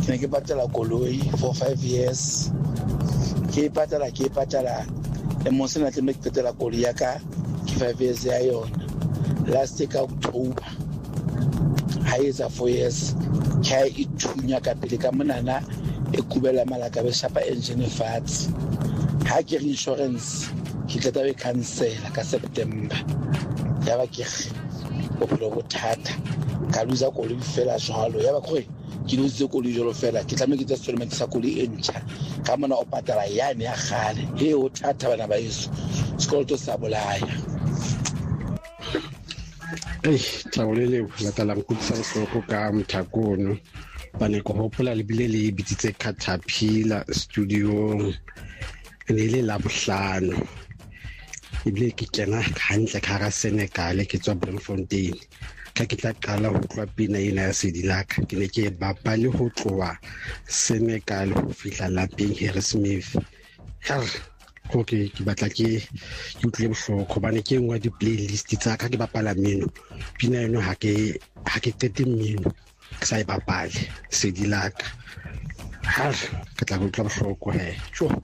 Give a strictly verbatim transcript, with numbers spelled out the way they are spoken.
ke ne ke patala koloi for five years ke patala ke patala e mo sena tle me ke patala koloi ya ka ke five years ya yona last ka October ha etsa four years ka ithunya ka pele ka monana e kubela malaka be shapa engine fats ha ke insurance ke tla be cancel ka September ya ba ke o phelo bothata ka luza koloi fela jwalo ya ba gore ke lose koloi jwalo fela ke tlamme ke tsa tsole ke sa koloi e ntšha ka mona o patala yane ya gale he o thata bana ba yeso sekoloto sa bolaya. Ei tlaolele la tala mkutsa soko ka mthakono bane ko hopola le bile le bitsitse Caterpillar studio ne le la bohlano ibile ke kena hantle ka ga Senegal ke tswa Bloemfontein ka ke tla qala ho tloa pina ena ya Sedilaka ke ne ke bapa le ho tloa Senegal ho fihla lapeng Harrismith ha okay ke batla ke utlwe bohloko bane ke ngwa di playlist tsa ka ke bapala mmino pina eno ha ke ha ke tete mmino ke sa e bapale Sedilaka ha ke tla go utlwa bohloko he.